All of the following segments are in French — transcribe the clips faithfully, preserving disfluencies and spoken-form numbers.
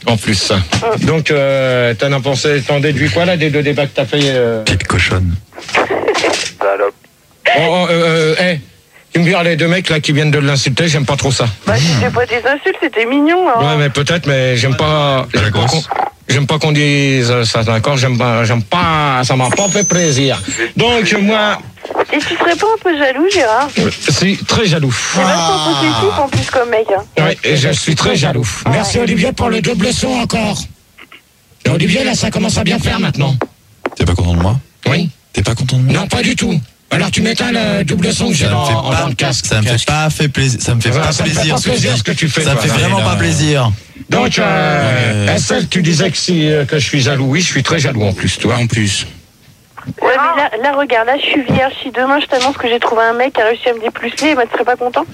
En plus. Mmh. Donc, euh, t'en as pensé, t'en déduis quoi là des deux débats que t'as fait euh... Petite cochonne. Salope. Oh, oh, euh, euh, hey, tu me dis, les deux mecs là qui viennent de l'insulter, j'aime pas trop ça. Bah, c'était pas des insultes, c'était mignon. Hein. Ouais, mais peut-être, mais j'aime pas. J'aime pas qu'on, j'aime pas qu'on dise ça, d'accord. J'aime pas, j'aime pas. Ça m'a pas fait plaisir. Donc moi. Et tu serais pas un peu jaloux, Gérard? Euh, si, très jaloux. C'est vachement positif en plus comme mec. Hein. Oui, et je suis très jaloux. Merci Olivier pour le double son encore. Et Olivier, là, ça commence à bien faire maintenant. T'es pas content de moi? Oui. T'es pas content de moi? Non, pas du tout. Alors tu m'éteins le double son que j'ai dans, pas, dans le casque. Ça me fait pas fait plaisir. Ça me fait ouais, pas ça plaisir. Me fait pas ce plaisir que ce que tu fais. Ça me fait vraiment pas plaisir. Donc, euh, ouais. Estelle, tu disais que, si, euh, que je suis jaloux. Oui, je suis très jaloux en plus, toi. En plus. Ouais, mais là, là, regarde, là, je suis vierge. Si demain je t'annonce que j'ai trouvé un mec qui a réussi à me déplucer, bah, tu serais pas content?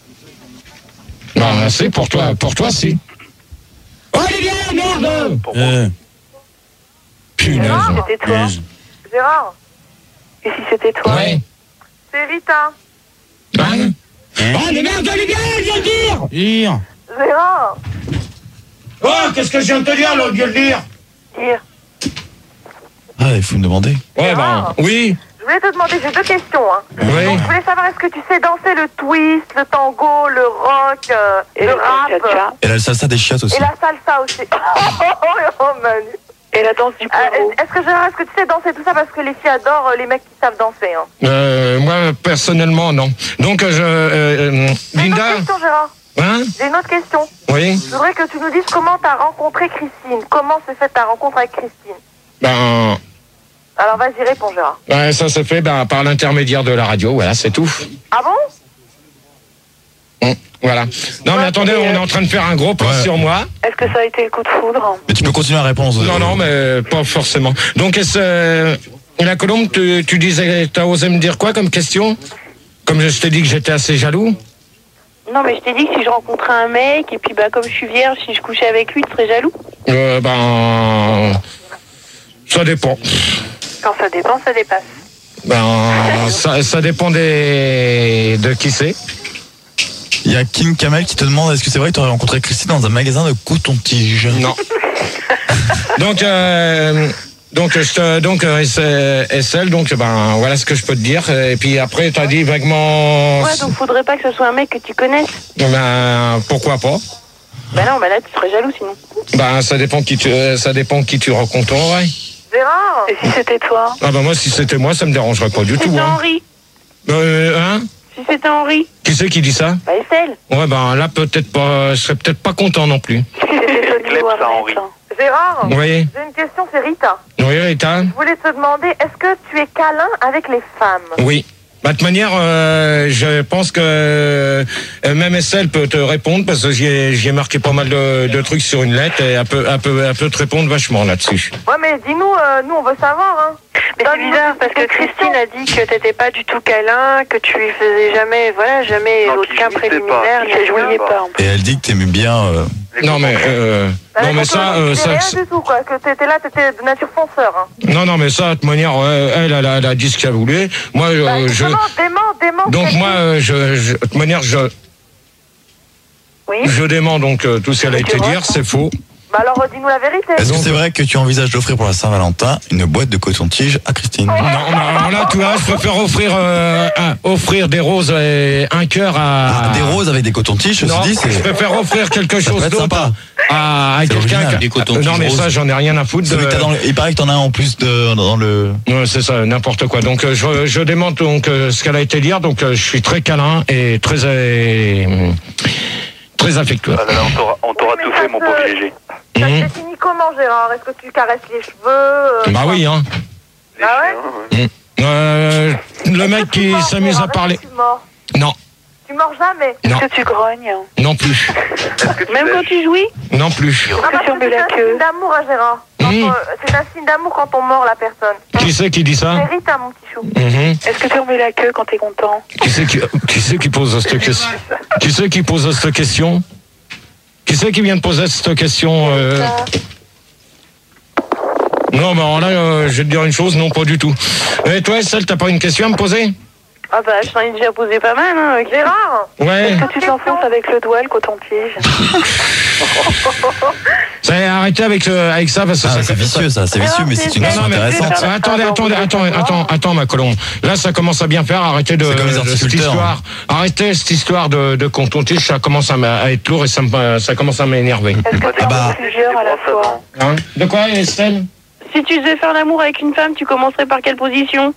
Non, c'est pour toi, pour toi, si. Olivier, merde! Euh. Punaise. C'était toi. Gérard. Et si c'était toi? Ouais. C'est Rita. Hein? Oh, mais merde, Olivier, viens le dire! Dire. Gérard. Oh, qu'est-ce que je viens de te dire, là, au lieu de dire? Dire. Ah, il faut me demander. Ouais, ben, oui. Je voulais te demander, j'ai deux questions. Hein. Oui. Donc, je voulais savoir, est-ce que tu sais danser le twist, le tango, le rock, euh, le rap Et la salsa des chiottes aussi. et la salsa aussi. Oh, Manu. Et la danse du poireau. Euh, est-ce que Gérard, est-ce que tu sais danser tout ça parce que les filles adorent euh, les mecs qui savent danser hein. Euh, moi, personnellement, non. Donc, je... Euh, euh, J'ai une Linda... autre question, Gérard. Hein? J'ai une autre question. Oui. Je voudrais que tu nous dises comment t'as rencontré Christine. Comment s'est faite ta rencontre avec Christine? Ben... Alors, vas-y, réponds, Gérard. Ben, ça se fait ben, par l'intermédiaire de la radio, voilà, c'est tout. Ah bon? Hum, voilà. Non, mais attendez, on est en train de faire un gros pas Ouais. sur moi. Est-ce que ça a été le coup de foudre? Mais tu peux continuer la réponse. Non, non, mais pas forcément. Donc, est-ce... Euh, la Colombe, tu, tu disais... T'as osé me dire quoi comme question? Comme je t'ai dit que j'étais assez jaloux? Non, mais je t'ai dit que si je rencontrais un mec, et puis bah comme je suis vierge, si je couchais avec lui, tu serais jaloux? Euh, ben... Ça dépend. Quand ça dépend, ça dépasse. Ben, ça, ça dépend des... de qui c'est. Il y a King Kamel qui te demande est-ce que c'est vrai que tu aurais rencontré Christine dans un magasin de coton-tige? Non. donc, euh, donc, je te, donc, euh, S L, donc, ben, voilà ce que je peux te dire. Et puis après, tu as dit vaguement. Ouais, donc faudrait pas que ce soit un mec que tu connaisses. Ben, pourquoi pas? Ben non, ben là, tu serais jaloux sinon. Ben, ça dépend qui tu, ça dépend qui tu rencontrerais. Gérard. Et si c'était toi? Ah ben moi, si c'était moi, ça me dérangerait pas du Si tout. c'était Hein. Henri. Euh, hein? Si c'était Henri. Qui c'est qui dit ça? Bah, S L. Ouais, ben là, peut-être pas, je serais peut-être pas content non plus. Si c'était Tony ou Henri. Gérard. Oui. J'ai une question, c'est Rita. Oui, Rita? Je voulais te demander, est-ce que tu es câlin avec les femmes? Oui. Bah, de toute manière, euh, je pense que euh, même S L peut te répondre parce que j'y ai, j'y ai marqué pas mal de, de trucs sur une lettre et elle peut, elle peut, elle peut te répondre vachement là-dessus. Ouais, mais dis-nous, euh, nous on veut savoir. Hein. Mais c'est bizarre parce que Christine a dit que t'étais pas du tout câlin, que tu lui faisais jamais, voilà, jamais Non, aucun qu'il jouissait préliminaire, pas, ni qu'il jouiez jouissait pas. pas. Et elle dit que t'aimais bien. Euh... Non mais, euh, Bah, non mais quand ça, on euh, disait ça, rien ça- du tout, quoi, que t'étais là, t'étais de nature fonceur. Hein. non non mais ça, de toute manière, euh, elle, elle, a- elle a dit ce qu'elle voulait. Moi, euh, Bah, je, justement, dément, dément. donc qu'elle moi, dit. euh, je, je, de toute manière, je, Oui. je dément donc euh, tout ce qu'elle a Et été tu vois, dire, c'est faux. Bah alors, dis-nous la vérité. Est-ce que Donc- c'est vrai que tu envisages d'offrir pour la Saint-Valentin une boîte de coton-tige à Christine? Non, non, là, tu vois, je préfère offrir, euh, un, offrir des roses et un cœur à. Ah, des roses avec des cotons-tiges, je me Non, suis dit, je c'est. préfère offrir quelque Ça peut chose être d'autre sympa. à, à C'est quelqu'un original, qui- des cotons-tiges Non mais ça roses. j'en ai rien à foutre. Celui que t'as dans le- Il paraît que t'en as un en plus de, dans le. Ouais, c'est ça, n'importe quoi. Donc euh, je, je démente donc euh, ce qu'elle a été dire. Donc euh, je suis très câlin et très euh, très affectueux. Ah là là, on t'aura- on t'aura Oui, mais tout ça fait, mon se- pauvre Gégé. Ça Mhm. se définit comment, Gérard? Est-ce que tu caresses les cheveux euh, Bah oui hein. Ah ouais? ouais. Euh, le mec Est-ce que tu qui mords, s'amuse à Gérard? parler. Est-ce que tu mords? Non, Tu mords jamais? non, Est-ce que tu grognes? non plus, Est-ce que tu Même quand lèches tu jouis? non plus. Ah, parce que sur c'est la un queue. signe d'amour, hein, Gérard. Quand Mhm. on- C'est un signe d'amour quand on mord la personne. Qui c'est qui dit ça? C'est Rita, mon petit chou. Mhm. Est-ce que tu remets la queue quand t'es content? Qui c'est qui, qui c'est qui pose cette question? Qui c'est qui pose cette question? Qui c'est qui vient de poser cette question? euh Non, mais alors là, euh, je vais te dire une chose, non, pas du tout. Et toi, Estelle, t'as pas une question à me poser? Ah bah, je t'en ai déjà posé pas mal, hein. Gérard, Ouais. Est-ce que tu t'enfonces avec le doigt, le coton-tige? Ça, arrêtez avec, euh, avec ça parce que Ah, ça, c'est vicieux ça, c'est vicieux, mais c'est une Non, question non, mais intéressante. attends, attendez, attendez, attends, attends, attends, ma colombe. Là, ça commence à bien faire. Arrêtez de, C'est comme les de cette horticulteurs, histoire. Arrêtez cette histoire de, de coton-tige. Ça commence à, m'a- à être lourd et ça, me, ça commence à m'énerver. Est-ce que tu Ah en bah. veux plusieurs à la fois? Hein De quoi, Estelle? si tu devais faire l'amour avec une femme, tu commencerais par quelle position?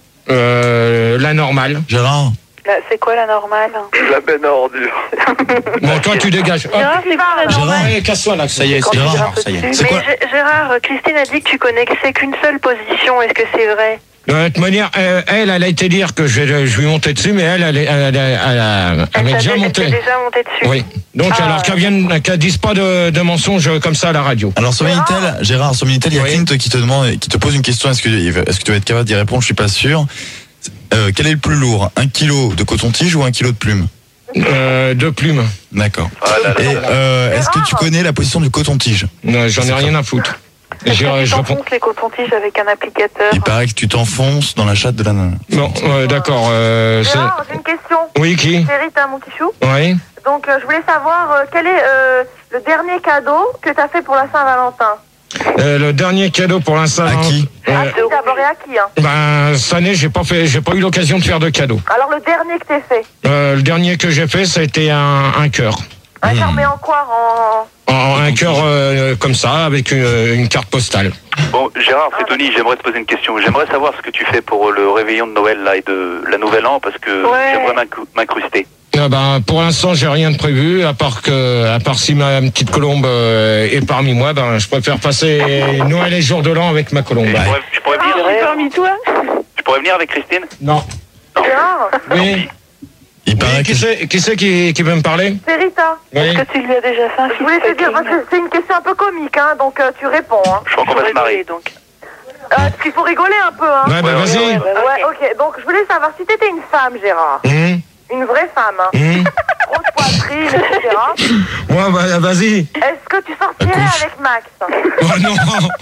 euh, La normale. Gérard, Là, c'est quoi la normale? La benne à ordures. Bon, toi, tu dégages. Hop. Gérard, c'est quoi la Gérard. normale? Allez, casse-toi là. ça y est, Quand c'est tu Gérard, grimpes ça y est. dessus. C'est Mais quoi Gé- Gérard, Christine a dit que tu connaissais qu'une seule position. Est-ce que c'est vrai? De toute manière, euh, elle, elle a été dire que je, vais- je lui montais dessus, mais elle, elle, est- elle, elle, elle, elle, elle m'est déjà t'avait- montée. elle t'est déjà montée dessus. Oui. Donc, Ah, alors qu'elle vienne, qu'elle dise pas de, de mensonges comme ça à la radio. Alors sur Minitel, Gérard, sur Minitel, il y a Oui. Clint qui te demande, qui te pose une question. Est-ce que, est-ce que tu vas être capable d'y répondre? Je suis pas sûr. Euh, quel est le plus lourd, un kilo de coton-tige ou un kilo de plume? Euh, de plumes. D'accord. Ah là là. Et euh, est-ce que tu connais la position du coton-tige? Non, j'en ai rien à foutre. Est-ce Je, que tu je réponds. t'enfonces les cotons-tiges avec un applicateur? Il paraît que tu t'enfonces dans la chatte de la nana. Bon, euh, d'accord. Euh, c'est- Gérard, j'ai une question. oui, qui? C'est Rita, mon kichou. Oui. Donc, euh, je voulais savoir euh, quel est euh, le dernier cadeau que tu as fait pour la Saint-Valentin. Euh, le dernier cadeau pour l'instant. À qui? euh, Ah, c'est d'abord et à qui, hein? Ben, cette année, j'ai pas fait, j'ai pas eu l'occasion de faire de cadeau. Alors, le dernier que t'aies fait. Euh, le dernier que j'ai fait, ça a été un, un cœur. Un cœur, mais en quoi? En... En- Un cœur euh, comme ça, avec une, une carte postale. Bon, Gérard, c'est Tony, j'aimerais te poser une question. J'aimerais savoir ce que tu fais pour le réveillon de Noël là, et de la Nouvelle An, parce que Ouais. j'aimerais m'incru- m'incruster. Euh, ben, pour l'instant, j'ai rien de prévu, à part que, à part si ma petite colombe euh, est parmi moi, ben, je préfère passer Noël et jour de l'an avec ma colombe. Et je, pourrais, je, pourrais venir, Ah, je suis parmi toi. je pourrais venir avec Christine? Non. Gérard, Oui. Il paraît Oui, que qui c'est, qui c'est qui, qui veut me parler? c'est Rita. Oui. Est-ce que tu lui as déjà fait un Je voulais te dire, parce que c'est une question un peu comique, hein, donc euh, tu réponds. Hein. Je crois qu'on va se marier. donc. Euh, parce qu'il faut rigoler un peu, hein. Ouais, ben, Ouais, vas-y. ouais, Ouais, ok. Donc, je voulais savoir si t'étais une femme, Gérard. Hum, Une vraie femme, hein. hum. Grosse poitrine, et cetera. Ouais, bah, vas-y. Est-ce que tu sortirais Accouche. avec Max? Oh non.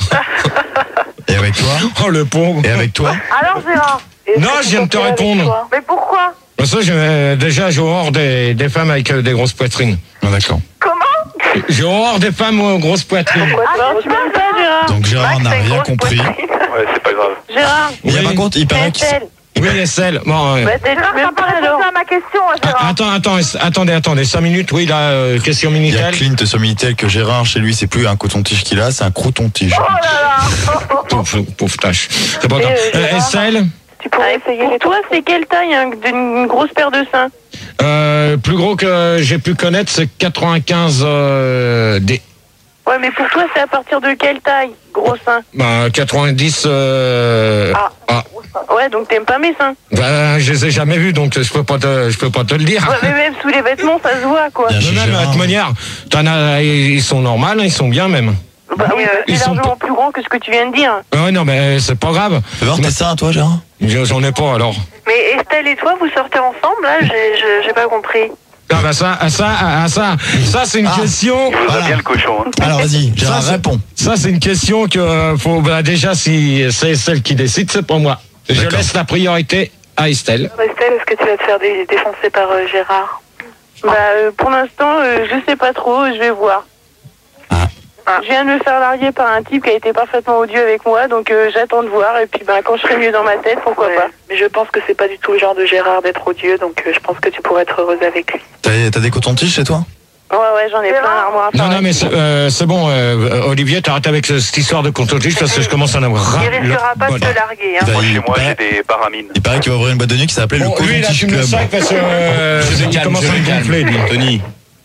Et avec toi? Oh le pauvre. Et avec toi? Alors, Gérard? Est-ce Non, que tu je viens de te sortirais avec répondre. toi? Mais pourquoi? Parce que je, euh, déjà, j'ai horreur des, des femmes avec euh, des grosses poitrines. Ah, d'accord. Comment? J'ai horreur des femmes aux grosses poitrines. Pourquoi Ah, tu tu m'aimes pas, Gérard? Donc Gérard Max, n'a t'as une rien grosse compris. poitrine. Ouais, c'est pas grave. Gérard? Il y a Oui. par contre, il paraît que Estelle. Oui, Estelle. Bon, ouais. Bah, t'es- Gérard, même t'as pas pas, répondu alors. à ma question, hein, Ah, Gérard. attends, attends, est- attendez, attendez, cinq minutes, oui, là, euh, question il y a Minitel. Clint sur Minitel que Gérard, chez lui, c'est plus un coton-tige qu'il a, c'est un croton-tige. Oh là là. Pauvre, pauvre tâche. C'est pas Et, grave. euh, Euh, Gérard Estelle, Tu pourrais Allez, essayer pour les toi, c'est quelle taille, hein, d'une grosse paire de seins? euh, plus gros que j'ai pu connaître, c'est quatre-vingt-quinze euh, D. Ouais, mais pour toi, c'est à partir de quelle taille? Gros seins. Bah, quatre-vingt-dix. Euh, Ah. ah. Ouais, donc t'aimes pas mes seins. Bah, je les ai jamais vus, donc je peux pas te, je peux pas te le dire. Ouais, mais même sous les vêtements, ça se voit, quoi. Bien Mais chez même, Gérard. de toute manière, t'en as, ils sont normaux, ils sont bien même. Bah oui, c'est Ils sont largement plus grand que ce que tu viens de dire. Ouais, non, mais c'est pas grave. Fais voir tes seins, toi, Gérard? J'en ai pas alors. Mais Estelle et toi, vous sortez ensemble, là? J'ai- j'ai j'ai pas compris. Ah bah ça, ah, ça, ah, ça, ça c'est une Ah. question. Il vous Voilà. a bien le cochon. Hein. Alors vas-y, Gérard, Ça, c'est- réponds. Ça c'est une question que euh, faut bah, déjà si c'est celle qui décide, c'est pas moi. Je D'accord. laisse la priorité à Estelle. Estelle, est-ce que tu vas te faire dé- défoncer par euh, Gérard? Bah, euh, pour l'instant, euh, je sais pas trop, je vais voir. Ah. Je viens de me faire larguer par un type qui a été parfaitement odieux avec moi, donc euh, j'attends de voir, et puis bah, quand je serai mieux dans ma tête, pourquoi Ouais. pas. Mais je pense que c'est pas du tout le genre de Gérard d'être odieux, donc euh, je pense que tu pourrais être heureuse avec lui. T'as t'as des cotons-tiges chez toi? Ouais, ouais, j'en ai plein l'armoire à Non, faire. non, mais c'est euh, c'est bon, euh, Olivier, t'arrêtes avec ce- cette histoire de contre-tige parce que je commence à en avoir ras Il le risquera pas de bol. te larguer, hein. Bah, Moi, il, chez moi, paraît, j'ai des paramines. il paraît qu'il va ouvrir une boîte de nuit qui s'appelle Bon, le lui, là, coton-tige tu me le club. sacs parce que euh, Je me il calme, commence je à me me calme. gonfler, lui. Tony.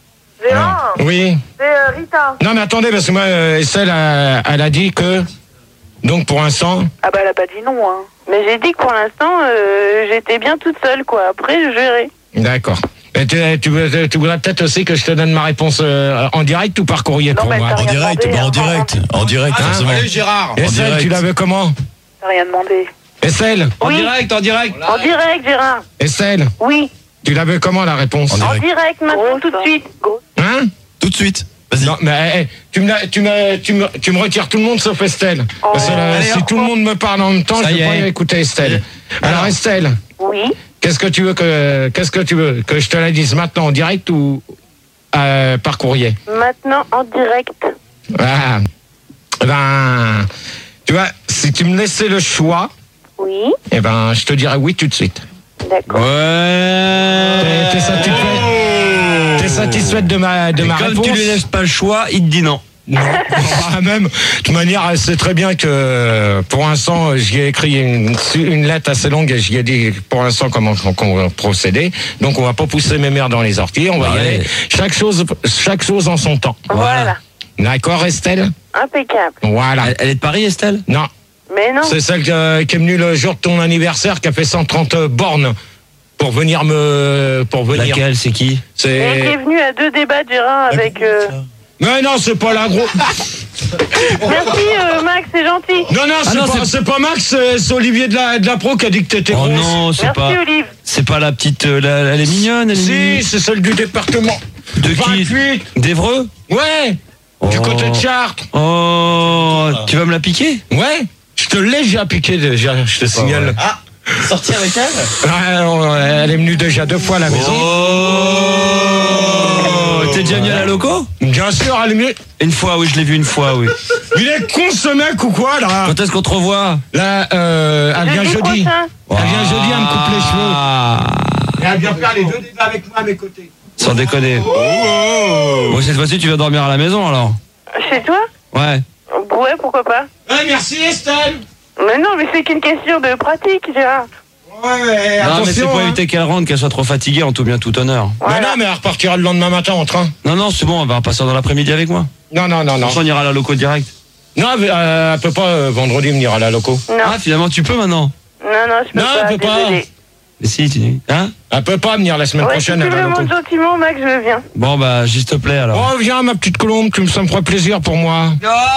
Gérard, Oui. c'est euh, Rita. Non, mais attendez, parce que moi, euh, Estelle, a- elle a dit que. Donc, pour l'instant. Ah bah elle a pas dit non, hein. Mais j'ai dit que pour l'instant, euh, j'étais bien toute seule, quoi. Après, je verrai. D'accord. Et tu, tu, voudrais- tu voudrais peut-être aussi que je te donne ma réponse euh, en direct ou par courrier Non, pour mais moi t'as En rien direct, demandé, bah en hein. direct. En direct, Hein, forcément. Allez Gérard. En Estelle, direct. tu l'avais comment? T'as rien demandé. Estelle En Oui. direct, en direct. En direct, Gérard. Estelle, Oui. tu l'avais comment la réponse? En En direct. direct, maintenant, Grosse, tout de hein. suite. Hein? Tout de suite. Vas-y. Non, mais eh, eh, tu, me, la- tu, me, tu, me, tu me retires tout le monde sauf Estelle. Parce que, euh, Allez, si hop. tout le monde me parle en même temps, Ça je y vais pas est. écouter Estelle. Alors Estelle, Oui. Qu'est-ce que tu veux que qu'est-ce que tu veux que je te la dise maintenant en direct ou euh, par courrier? Maintenant, en direct. Ah. Ben, tu vois, si tu me laissais le choix, Oui, eh ben, je te dirais oui tout de suite. d'accord. Ouais. T'es, t'es satisfait T'es satisfaite de ma de Et ma comme réponse? tu lui laisses pas le choix, il te dit non. Non, ah, même. De toute manière, elle sait très bien que pour l'instant, j'y ai écrit une, une lettre assez longue et j'y ai dit pour l'instant comment on va procéder. Donc, on va pas pousser mes mères dans les orties. On va Ah y ouais. aller. Chaque chose, chaque chose en son temps. Voilà. D'accord, Estelle? Impeccable. Voilà. Elle, elle est de Paris, Estelle? Non, Mais non. c'est celle que- qui est venue le jour de ton anniversaire, qui a fait cent trente bornes pour venir me, pour venir. Laquelle, c'est qui? Elle C'est. est venue à deux débats de Gérard avec... euh, Mais non, c'est pas la gros. Merci euh, Max, c'est gentil. Non, non, c'est non, pas, c'est- c'est pas Max, c'est c'est Olivier de la, de la Pro qui a dit que t'étais Oh grosse. non, c'est Merci pas. Olive. C'est pas la petite. euh, la- elle est mignonne, elle est Si, mignonne. c'est celle du département. De qui? vingt-huit. D'Evreux? Ouais. Du Oh. côté de Chartres. Oh, tu vas me la piquer? Ouais. Je te l'ai déjà piqué déjà, je te signale. Ah, sortir avec elle? Ah, non, elle est venue déjà deux fois à la maison. Oh, t'es déjà venu à la loco? Bien sûr, elle est venue. Une fois, oui, je l'ai vu une fois, oui. Il est con ce mec ou quoi là? Quand est-ce qu'on te revoit? Là, euh, elle vient jeudi. prochain. Elle vient jeudi à me couper les cheveux. Ah, Et elle vient faire les deux débats avec moi à mes côtés. sans déconner. Bon, cette fois-ci, tu vas dormir à la maison alors? Chez toi? Ouais. Ouais, pourquoi pas. Ouais, merci Estelle. Mais non, mais c'est qu'une question de pratique, Gérard. Ouais, mais Non, mais c'est attention. pour hein. éviter qu'elle rentre, qu'elle soit trop fatiguée en tout bien tout honneur. Mais Voilà. non, mais elle repartira le lendemain matin en train. Non, non, c'est bon, elle va passer dans l'après-midi avec moi. Non, non, non, non. On ira à la loco direct. Non, mais, euh, elle peut pas euh, vendredi venir à la loco. Non, Ah, finalement, tu peux maintenant? non, non, je peux Non, pas. elle peut pas. Désolée. Mais si, tu. Hein? Elle peut pas venir la semaine Ouais, si tu prochaine à me la le loco. montres gentiment, Max, je viens. Bon, bah, s'il te plaît alors. Oh, viens, ma petite colombe, tu me- ça me ferait plaisir pour moi.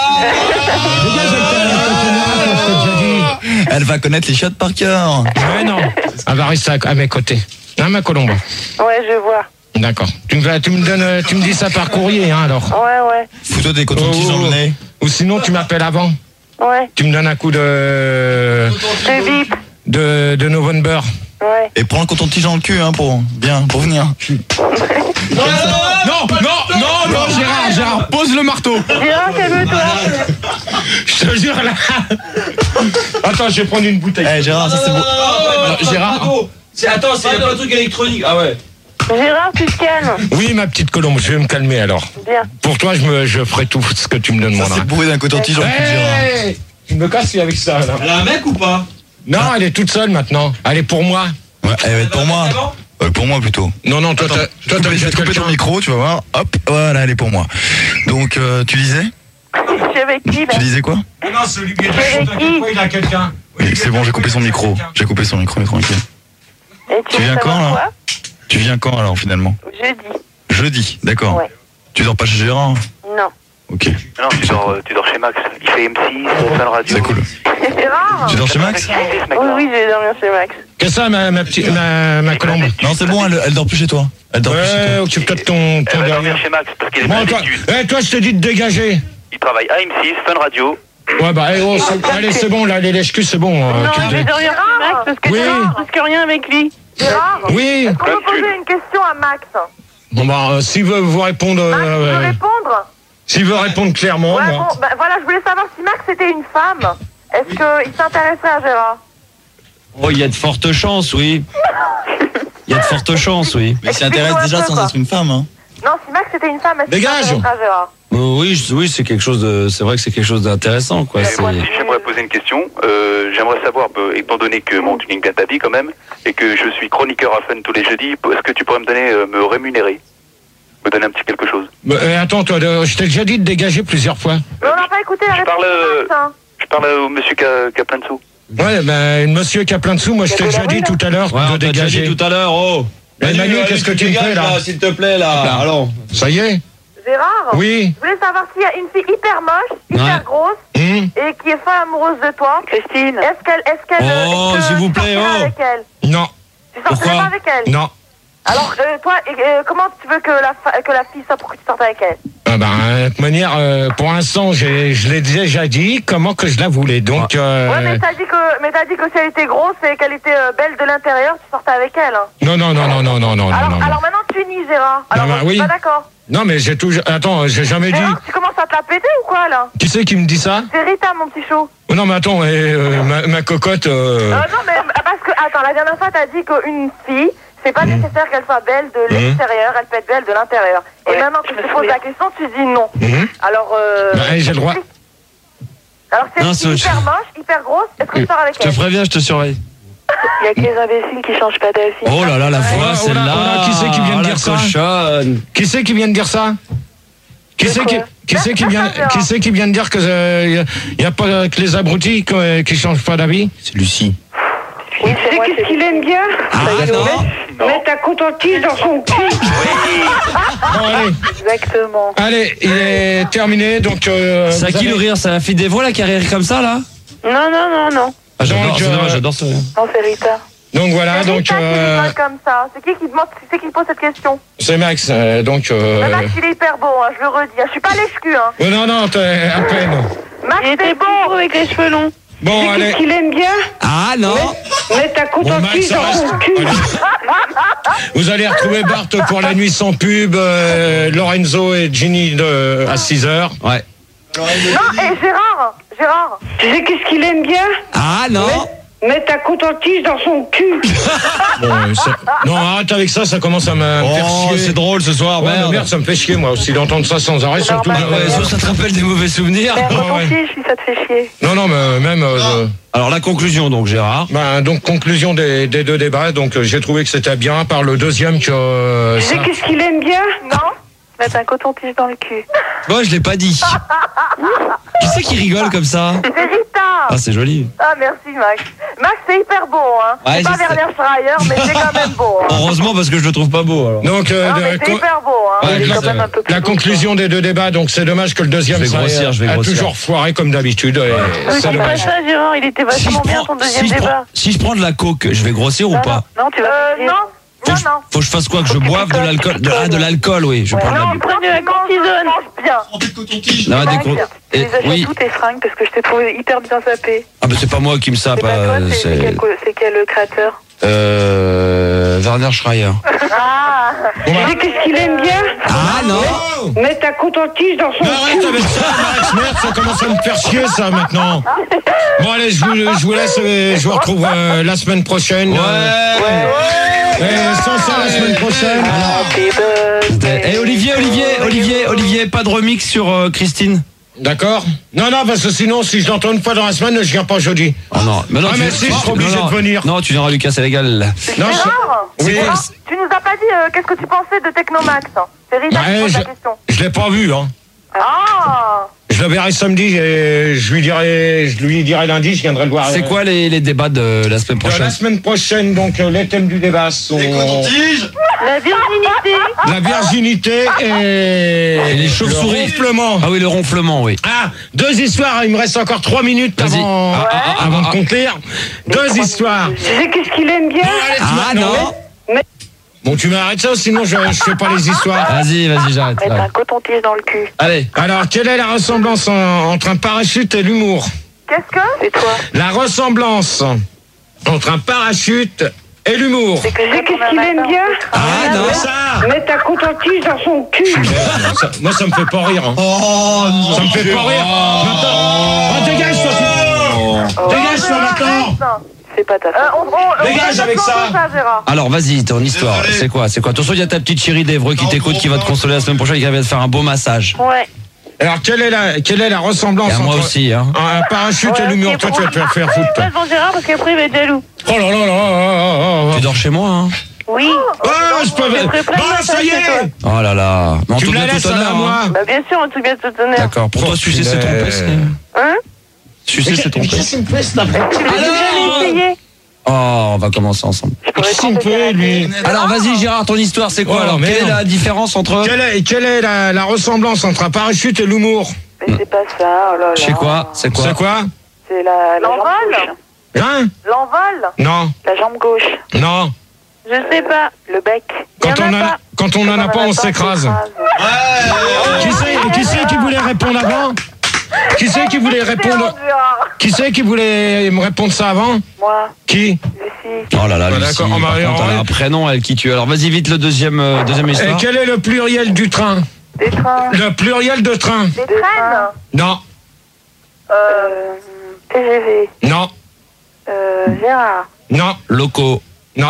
Elle va connaître les chiottes par cœur. Ouais, non. Elle va rester à, à mes côtés. Hein, ma colombe? Ouais, je vois. D'accord. Tu me, tu me donnes, euh, tu me dis ça par courrier, hein, alors. Ouais, ouais. Fous-toi des cotons-tiges dans le nez. Ou sinon, tu m'appelles avant. Ouais. Tu me donnes un coup de, Je bip. de, de November. Ouais. Et prends le coton-tige dans le cul, hein, pour, bien, pour venir. Non, non, non, non, Gérard, Gérard, pose le marteau. Gérard, calme-toi. Je te jure, là. Attends, je vais prendre une bouteille. Eh, Gérard, ça c'est beau. Non, Gérard. Attends, c'est pas un truc électronique. Ah ouais. Gérard, tu te calmes. Oui, ma petite colombe, je vais me calmer alors. Bien. Pour toi, je, me, je ferai tout ce que tu me Ça demanderas. c'est bourré d'un coton-tige dans le cul de Gérard. Hey, tu me casses avec ça, là. Elle a un mec ou pas? Non, elle est toute seule maintenant. Elle est pour moi. Ouais, elle va être pour moi. Euh, pour moi plutôt. Non, non, toi, Attends, t'as- je toi, vais t'as couper- je déjà vais te couper quelqu'un. ton micro, tu vas voir. Hop, voilà, elle est pour moi. Donc, euh, tu disais Je suis avec qui, là? Tu disais quoi? Non, c'est Olivier Avec Dachon, qui t'inquiète pas, il a quelqu'un. C'est bon, j'ai coupé son micro. J'ai coupé son micro, mais tranquille. Et tu Tu veux viens quand, savoir là quoi? Tu viens quand alors finalement? Jeudi. Jeudi, d'accord. Ouais. Tu dors pas chez Gérard? Non. Ok, Non, tu dors, euh, tu dors chez Max. Il fait M six, Fun Radio. c'est cool. Gérard? Tu dors chez Max? Oui, oui, je vais dormir chez Max. Qu'est-ce que ça, ma, ma petite, ma, ma colombe? Non, c'est bon, elle, elle dort plus chez toi. Elle dort plus chez Ouais, toi. occupe-toi de ton, ton Elle va dormir derrière. chez Max parce qu'il est Bon, mal toi, d'études. eh, toi, je te dis de dégager. Il travaille à M six, Fun Radio. Ouais, bah, eh, oh, c'est- allez, c'est bon, là, les lèche-culs, c'est bon. euh, Non, tu je me vais dis. dormir chez Max parce que Oui. Gérard risque rien avec lui. Gérard, Oui. est-ce qu'on peut poser une question à Max? Bon, bah, euh, s'il veut vous répondre, Max, tu veux euh, répondre? s'il veut répondre clairement, Ouais, moi. bon, bah, voilà, je voulais savoir si Max était une femme. Est-ce qu'il s'intéresserait à Gérard? Oh, il y a de fortes chances, oui. Il y a de fortes chances, oui. Mais il s'y intéresse Explique-moi déjà un peu, sans quoi. être une femme, hein. Non, si Max était une femme, est-ce qu'il Dégage. s'intéresserait à Gérard? Euh, oui, je- oui, c'est quelque chose de. C'est vrai que c'est quelque chose d'intéressant, quoi. C'est. J'aimerais poser une question. Euh, J'aimerais savoir, euh, étant donné que bon, tu gagnes bien ta vie quand même, et que je suis chroniqueur à Fun tous les jeudis, est-ce que tu pourrais me donner, euh, me rémunérer, me donner un petit quelque chose? Bah, eh, attends, toi, de- je t'ai déjà dit de dégager plusieurs fois. Mais on n'a pas écouté la Je réponse parle, de Max, hein. Je parle au monsieur qui a, qui a plein de sous. Ouais, ben, monsieur qui a plein de sous, moi, je t'ai de la déjà dit rue, là. tout à l'heure Ouais, de on t'a déjà dégager. dit tout à l'heure, oh. Mais Manu, qu'est-ce que tu me fais, là? S'il te plaît, là. Là. Allons. Ça y est? Gérard, Oui. je voulais savoir s'il y a une fille hyper moche, hyper Ouais. grosse, Hum, et qui est folle amoureuse de toi. Christine. Est-ce qu'elle, est-ce qu'elle, Oh, est-ce que s'il vous tu plaît, sortirais oh. avec elle? Non, Tu sortirais Pourquoi pas avec elle? non. Alors, euh, toi, et, euh, comment tu veux que la, fa- que la fille soit pour que tu sortes avec elle? Ah ben, de toute manière, euh, pour l'instant, j'ai- je l'ai déjà dit, comment que je la voulais. Donc, euh, Ouais, mais t'as dit que, mais t'as dit que si elle était grosse et qu'elle était euh, belle de l'intérieur, tu sortais avec elle. Hein. non, non, non, non, non, non, non, Alors, non, non. alors maintenant tu nies, Gérard. Alors, bah, je suis oui. pas d'accord. Non, mais j'ai toujours. Attends, j'ai jamais dit. Gérard, tu commences à te la péter ou quoi, là? Qui c'est qui me dit ça? C'est Rita, mon petit chou. Oh, non, mais attends, eh, euh, ma, ma cocotte. Euh... Euh, non, mais parce que, attends, la dernière fois, t'as dit qu'une fille, c'est pas Mmh. nécessaire qu'elle soit belle de Mmh. l'extérieur, elle peut être belle de l'intérieur. Et Ouais, maintenant que je je me te pose souviens. la question, tu dis non. Mhm. Alors, euh. Bah, j'ai le droit. Alors, c'est Non, une fille c'est- hyper moche, hyper grosse, est-ce que tu sors avec Je te elle? préviens, je te surveille. Il y a que les imbéciles qui changent pas d'avis. Oh là là, la voix, Oh là, celle-là. oh là, qui c'est qui vient de Oh, dire la ça cochonne. Qui c'est qui vient de dire ça? Qui De c'est qui, quoi qui c'est qui vient, qui c'est qui vient de dire que il y a pas que les abrutis qui, qui changent pas d'avis? C'est Lucie. Oui, c'est moi, Qu'est-ce qu'il aime bien? Ah non. Mettre ta coton-tige dans son cul. Bon, allez, Exactement. allez, il est terminé, donc. Euh, C'est à vous qui allez- le rire? C'est à la fille des voix là qui a rire comme ça là? Non, non, non, non. Ah, j'adore, Donc, c'est euh, dommage, j'adore ça. Non, c'est Rita. Donc voilà, C'est donc Rita qui euh, rigole comme ça. C'est qui qui demande, c'est qui qui pose cette question? c'est Max, euh, donc. Euh, Mais Max, il est hyper beau, hein, je le redis. Je suis pas lèche-cul, hein. oh, non, non, t'es à peine. Max, Il était c'est beau beau. avec les cheveux longs. Bon, allez. Qu'est-ce qu'il aime bien? Ah non. Mettre ta Bon, Max, coton-tige ça dans reste- son cul. allez. Vous allez retrouver Bart pour la nuit sans pub, euh, Lorenzo et Ginny de, à six heures. Ouais. Non, et Gérard, Gérard. Tu sais qu'est-ce qu'il aime bien? Ah non. Mettre ta coton-tige dans son cul. Bon, euh, ça- non, arrête avec ça, ça commence à me me faire Oh, chier. c'est drôle ce soir, Ouais, mais merde. merde, ça me fait chier moi aussi d'entendre ça sans arrêt, surtout. bah, que- Ah ouais, ça, ça te rappelle des mauvais souvenirs. Merde, Ah, quand on ouais. tige, si ça te fait chier. Non, non, mais même. euh, je- Alors la conclusion donc Gérard. Ben, donc conclusion des, des deux débats. Donc euh, j'ai trouvé que c'était bien, par le deuxième que. euh, Tu sais ça- qu'est-ce qu'il aime bien? Non. Mettre un coton-tige dans le cul. Moi je l'ai pas dit. Qui c'est qui rigole comme ça? C'est Rita. Ah c'est joli. Ah, merci, Max. Max, c'est hyper beau, hein. Ouais, c'est pas je sais. Werner Schreier, mais c'est quand même beau. Hein. Heureusement parce que je le trouve pas beau alors. Donc euh, Ah, de- mais c'est co- hyper beau, hein. Ouais, Il est la, quand même un peu plus la beau, conclusion des deux débats, donc c'est dommage que le deuxième Je vais ça grossir, ait- je vais a grossir. toujours foiré comme d'habitude. et Oui, C'est c'est pas dommage. ça, Gérard. Il était Si je, vachement bien prends, ton deuxième si, je débat. prends, si je prends de la coke, je vais grossir ou Non, pas? non, non, tu vas. Euh, piquer. non. Faut, Non, que je- non. faut que je fasse quoi? Que je Faut que boive tu de fasses l'alcool du de, ah, de alcool. l'alcool, oui. Je Ouais. prends de la Non, bu- prends de la Tu manges- cortisone. tu manges bien. Non, des Max, co- tu et- les achètes oui. tous tes fringues parce que je t'ai trouvé hyper bien sapé. Ah bah c'est pas moi qui me sape. C'est pas toi, euh, c'est c'est C'est quel, co- c'est quel créateur? euh, Werner Schreier. Ah. Bon, bah, Tu sais qu'est-ce qu'il aime bien? Ah non. Mettre ta coton-tige dans son mais arrête cul. avec ça, Max, merde, ça commence à me faire chier ça maintenant. Bon allez, je vous, je vous laisse, euh, je vous retrouve euh, la semaine prochaine. Ouais. Euh, et sans ça la semaine prochaine. Happy birthday. Eh Olivier, Olivier, Olivier, Olivier, pas de remix sur euh, Christine. D'accord. Non, non, parce que sinon, si je l'entends une fois dans la semaine, je viens pas jeudi. Oh non, mais non, Ah, tu- mais si, je serai obligé non, non. de venir. Non, tu viendras Lucas, c'est légal. Non, je- Gérard, Oui. Gérard, tu nous as pas dit euh, qu'est-ce que tu pensais de Technomax. C'est Rita qui Ouais, pose la je, question. je l'ai pas vu, hein. Ah. Je le verrai samedi et je lui dirai, je lui dirai lundi, je viendrai le voir. C'est euh, quoi les, les débats de la semaine euh, La prochaine? semaine prochaine, donc euh, les thèmes du débat sont La virginité. la virginité et, Et les chauves-souris. le ronflement. Ah oui, le ronflement, oui. Ah, deux histoires. Il me reste encore trois minutes Vas-y. avant, Ah, ah, ah, avant ah, de conclure. Deux histoires. Tu sais qu'est-ce qu'il aime bien? Bon, allez, tu Ah m'as- non. Bon, tu m'arrêtes ça, sinon je, je fais pas les histoires. Vas-y, vas-y, j'arrête. Mettre Ouais. un coton-tige dans le cul. Allez. Alors, quelle est la ressemblance en- entre un parachute et l'humour? Qu'est-ce que? C'est toi. La ressemblance entre un parachute et l'humour. C'est que Tu sais j'ai qu'est-ce qu'il aime bien? Ah non. Ça, Mettre ta coton-tige dans son cul. ça- moi, ça me fait pas rire. Hein. Oh non. Ça me fait pas rire. Maintenant, oh, dégage, toi, Oh, dégage, toi, maintenant. Arrête. c'est pas ta Euh, faute. on, on, on Dégage va avec faire ça. ça, Gérard. Alors vas-y, ton histoire, c'est quoi? C'est quoi? Attention, il y a ta petite chérie d'Evreux qui t'écoute, qui va te consoler la semaine prochaine, qui va te faire un beau massage. Ouais. Alors, quelle est la, quelle est la ressemblance Et à moi entre aussi, hein. un parachute et l'humour? Toi, tu vas te faire faire foutre. toi. Passe devant Gérard parce qu'après il va être jaloux. Oh là là là là là là. Tu dors chez moi, hein? Oui. Oh, je peux. Je ferai plein de Bah, ça y massages chez est. Oh là là. Mais en Tu tout me la bien laisses tout à honneur, moi. hein. Bah bien sûr, un truc bien de toute honneur. D'accord. Pour toi, sucer, c'est tromper. c'est- Hein? Sucer, c'est tromper. Qu'est-ce qu'il me fait, cet après? Tu veux jamais essayer? Oh, on va commencer ensemble. Je pourrais Qu'est-ce qu'il me t'en fait, lui? Alors vas-y, Gérard, ton histoire, c'est quoi? Oh, Alors, quelle est merde. la différence entre. Quelle est, quelle est la, la ressemblance entre un parachute et l'humour? Mais c'est pas ça, oh là là. Je sais quoi? C'est quoi? C'est quoi? C'est la, la jambe L'envol. gauche. Hein? L'envol. Non, La jambe gauche. non. Je sais pas. Le bec. Quand Y en on a en a, pas. quand on en a pas, on s'écrase. Qui c'est, qui c'est qui voulait répondre avant? Qui c'est qui voulait répondre? Qui c'est qui voulait me répondre ça avant? Moi. Qui? Lucie. Oh là là, Ah, Lucie, d'accord, on par va- contre, on elle a va- un prénom, elle qui tue. Alors vas-y vite le deuxième, euh, deuxième Et histoire. quel est le pluriel du train? Des trains. Le pluriel de train? Des traînes. Non, Euh. T G V. non, Euh. Gérard. non, Locaux. non.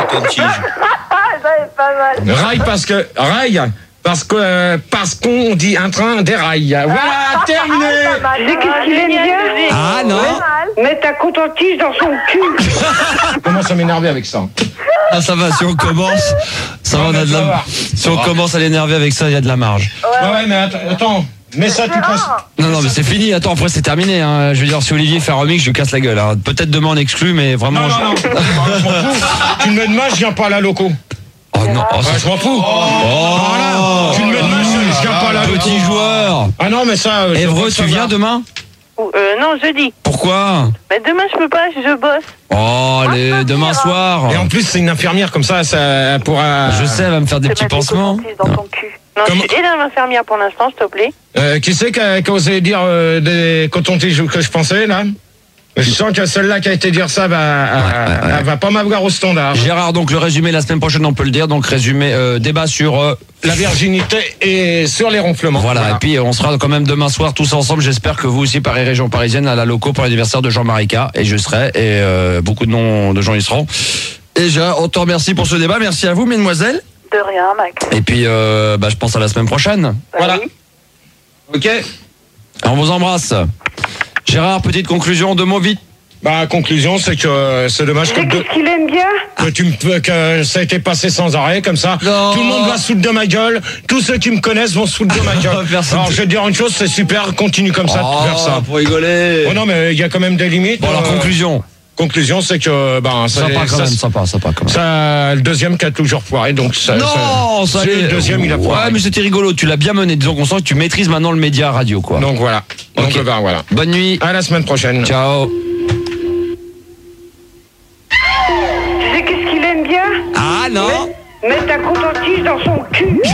Ah, ça est pas mal. Rail parce que rail parce que euh, parce qu'on dit un train des rails. Voilà, terminé. Pas mal. Tu sais qu'est-ce qu'il aime bien? Ah non. Pas mal. Mettre ta coton-tige dans son cul. Comment ça m'énerver avec ça? Ah ça va, si on commence, ça va, on a de la... Si on commence à l'énerver avec ça, il y a de la marge. Ouais, ouais, mais att- attends, mets ça tout passe. Non, non, mais c'est fini. Attends, après c'est terminé. Hein. Je veux dire, si Olivier fait un remix, je lui casse la gueule. hein. Peut-être demain on exclut, mais vraiment. Non, je- non, non. Je m'en fous. Tu me mets de match, je viens pas à la loco. Oh non, oh, Ouais, ça- je m'en fous. Oh. Voilà. Tu me mets de match, je viens pas à la loco. Petit joueur. Ah non, mais ça. euh, je Évreux, veux tu savoir. viens demain? Ou, euh, non, jeudi. Pourquoi? Mais demain, je peux pas, je bosse. Oh, allez, demain soir. Et en plus, c'est une infirmière comme ça, ça pourra. Je sais, elle va me faire des petits pansements. Dans ton cul. Non, Comment- je suis aide à l'infirmière pour l'instant, s'il te plaît. Euh, qui c'est qui a, qui a osé dire euh, des cotons-tiges que je pensais là? Je sens que celle-là qui a été dire ça va, ouais, ouais. elle va pas m'avoir au standard. Gérard, donc le résumé la semaine prochaine, on peut le dire. Donc résumé, euh, débat sur. euh, La virginité et sur les ronflements. Voilà, et puis euh, on sera quand même demain soir tous ensemble. J'espère que vous aussi, Paris Région Parisienne, à la loco pour l'anniversaire de Jean-Marie K. Et je serai, et euh, beaucoup de noms de gens y seront. Et Gérard, on te remercie pour ce débat. Merci à vous, mesdemoiselles. De rien, Max. Et puis, euh, bah, je pense à la semaine prochaine. Voilà. Oui. Ok. On vous embrasse. Gérard, petite conclusion, deux mots vite. Bah, conclusion, c'est que euh, c'est dommage Tu que, sais de- qu'est-ce qu'il aime bien? que, tu me, que ça a été passé sans arrêt, comme ça. Non. Tout le monde va se foutre de ma gueule. Tous ceux qui me connaissent vont se foutre de ma gueule. Personne. Alors, je vais te dire une chose, c'est super, continue comme ça de faire ça. pour rigoler. Oh non, mais il y a quand même des limites. Bon, alors, Euh, conclusion. Conclusion, c'est que, ben, ça, Sympa quand ça- même, sympa, sympa quand même. ça- le deuxième qui a toujours foiré, donc ça. Non, ça c'est allait. le deuxième, il a foiré. Ouais, mais c'était rigolo. Tu l'as bien mené. Disons qu'on sent que tu maîtrises maintenant le média radio, quoi. Donc voilà. Donc Ok. ben, voilà. Bonne nuit. À la semaine prochaine. Ciao. Tu sais qu'est-ce qu'il aime bien? Ah non. Mettre ta coton-tige dans son cul.